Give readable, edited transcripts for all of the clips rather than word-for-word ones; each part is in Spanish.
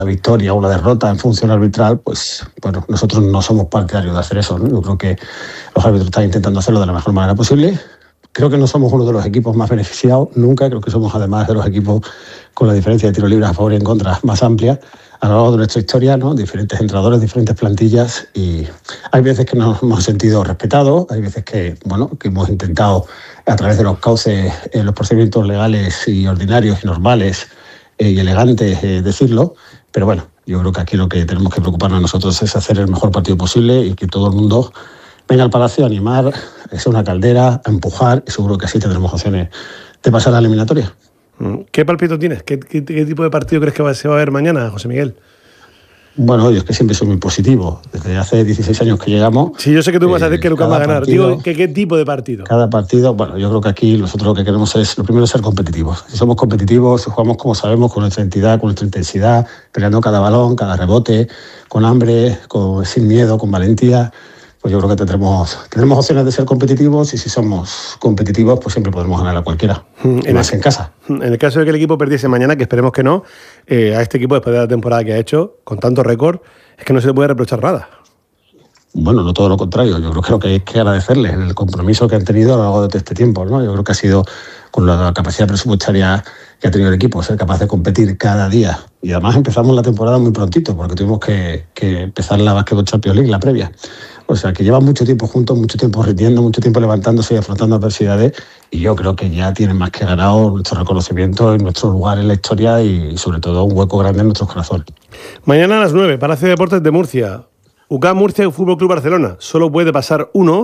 victoria o una derrota en función arbitral, pues bueno, nosotros no somos partidarios de hacer eso, ¿no? Yo creo que los árbitros están intentando hacerlo de la mejor manera posible. Creo que no somos uno de los equipos más beneficiados nunca, creo que somos además de los equipos con la diferencia de tiro libre a favor y en contra más amplia a lo largo de nuestra historia, ¿no? Diferentes entrenadores, diferentes plantillas, y hay veces que nos hemos sentido respetados, hay veces que, bueno, que hemos intentado a través de los cauces, los procedimientos legales y ordinarios y normales y elegantes decirlo, pero bueno, yo creo que aquí lo que tenemos que preocuparnos nosotros es hacer el mejor partido posible y que todo el mundo venga al Palacio a animar, es una caldera, a empujar, y seguro que así tendremos opciones de pasar a la eliminatoria. ¿Qué palpito tienes? ¿Qué tipo de partido crees que se va a ver mañana, José Miguel? Bueno, yo es que siempre soy muy positivo. Desde hace 16 años que llegamos... Sí, yo sé que tú vas a decir que Lucas va a ganar. Digo, ¿qué tipo de partido? Cada partido, bueno, yo creo que aquí nosotros lo que queremos es, lo primero, ser competitivos. Si somos competitivos, si jugamos como sabemos, con nuestra entidad, con nuestra intensidad, peleando cada balón, cada rebote, con hambre, sin miedo, con valentía, pues yo creo que tendremos opciones de ser competitivos, y si somos competitivos, pues siempre podremos ganar a cualquiera, más en casa. En el caso de que el equipo perdiese mañana, que esperemos que no, a este equipo, después de la temporada que ha hecho, con tanto récord, es que no se le puede reprochar nada. Bueno, no todo lo contrario. Yo creo que hay que agradecerles el compromiso que han tenido a lo largo de este tiempo, ¿no? Yo creo que ha sido, con la capacidad presupuestaria que ha tenido el equipo, ser capaz de competir cada día. Y además empezamos la temporada muy prontito, porque tuvimos que empezar la Basketball Champions League, la previa. O sea, que llevan mucho tiempo juntos, mucho tiempo rindiendo, mucho tiempo levantándose y afrontando adversidades, y yo creo que ya tienen más que ganado nuestro reconocimiento y nuestro lugar en la historia, y sobre todo un hueco grande en nuestros corazones. Mañana a las 9, Palacio de Deportes de Murcia. UCAM Murcia y Fútbol Club Barcelona. Solo puede pasar uno,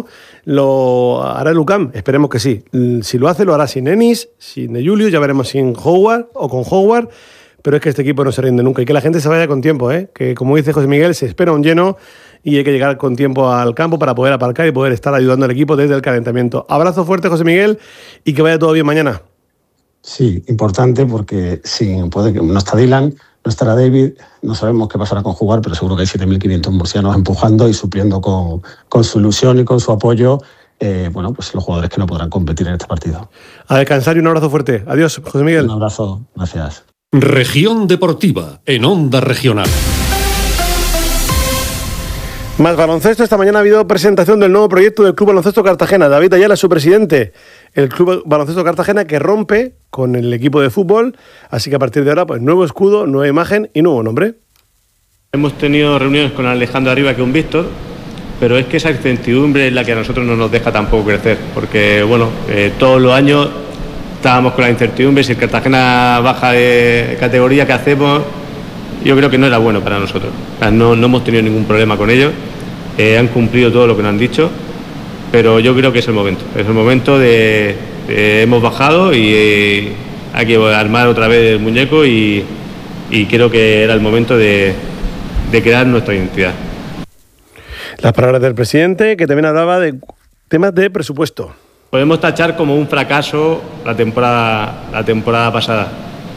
lo hará el UCAM, esperemos que sí. Si lo hace, lo hará sin Enis, sin De Julio, ya veremos sin Howard o con Howard, pero es que este equipo no se rinde nunca, y que la gente se vaya con tiempo, que como dice José Miguel, se espera un lleno y hay que llegar con tiempo al campo para poder aparcar y poder estar ayudando al equipo desde el calentamiento. Abrazo fuerte, José Miguel, y que vaya todo bien mañana. Sí, importante, porque puede que no está Dylan, no estará David, no sabemos qué pasará con jugar, pero seguro que hay 7.500 murcianos empujando y supliendo con su ilusión y con su apoyo, bueno, pues los jugadores que no podrán competir en este partido. A descansar y un abrazo fuerte. Adiós, José Miguel. Un abrazo, gracias. Región Deportiva, en Onda Regional. Más baloncesto. Esta mañana ha habido presentación del nuevo proyecto del Club Baloncesto Cartagena. David Ayala, su presidente. El Club Baloncesto Cartagena, que rompe con el equipo de fútbol. Así que a partir de ahora, pues nuevo escudo, nueva imagen y nuevo nombre. Hemos tenido reuniones con Alejandro Arriba, que es un Víctor, pero es que esa incertidumbre es la que a nosotros no nos deja tampoco crecer. Porque, bueno, todos los años estábamos con la incertidumbre. Si el Cartagena baja de categoría, ¿qué hacemos? Yo creo que no era bueno para nosotros. O sea, no hemos tenido ningún problema con ellos. Han cumplido todo lo que nos han dicho, pero yo creo que es el momento. Es el momento de hemos bajado y hay que armar otra vez el muñeco, y creo que era el momento de crear nuestra identidad. Las palabras del presidente, que también hablaba de temas de presupuesto. Podemos tachar como un fracaso la temporada pasada.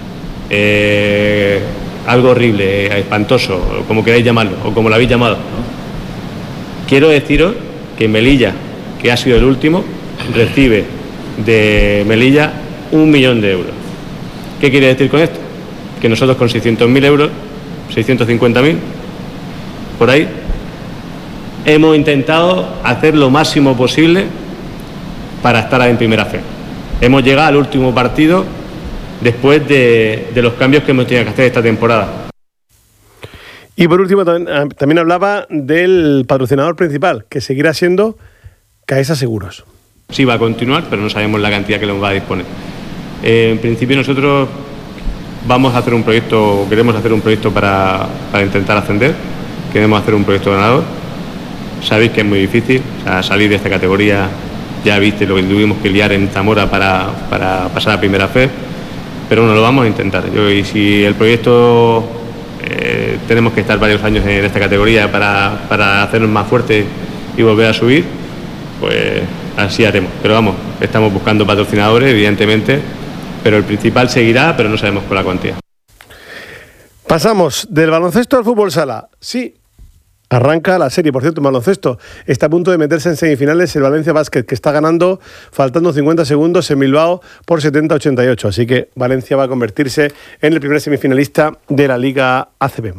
Algo horrible, espantoso, como queráis llamarlo, o como lo habéis llamado, ¿no? Quiero deciros que Melilla, que ha sido el último, recibe de Melilla 1 millón de euros. ¿Qué quiere decir con esto? Que nosotros con 600.000 euros, 650.000, por ahí, hemos intentado hacer lo máximo posible para estar en primera fe. Hemos llegado al último partido después de los cambios que hemos tenido que hacer esta temporada. Y por último, también hablaba del patrocinador principal, que seguirá siendo Caesa Seguros. Sí, va a continuar, pero no sabemos la cantidad que nos va a disponer. En principio nosotros vamos a hacer un proyecto, queremos hacer un proyecto para intentar ascender, queremos hacer un proyecto ganador. Sabéis que es muy difícil, o sea, salir de esta categoría, ya viste lo que tuvimos que liar en Zamora para pasar a primera fe, pero bueno, lo vamos a intentar. Y si el proyecto tenemos que estar varios años en esta categoría para hacernos más fuertes y volver a subir, pues así haremos. Pero vamos, estamos buscando patrocinadores, evidentemente, pero el principal seguirá, pero no sabemos con la cuantía. Pasamos del baloncesto al fútbol sala. Sí, Arranca la serie, por cierto, en baloncesto. Está a punto de meterse en semifinales el Valencia Basket, que está ganando, faltando 50 segundos en Bilbao por 70-88. Así que Valencia va a convertirse en el primer semifinalista de la Liga ACB.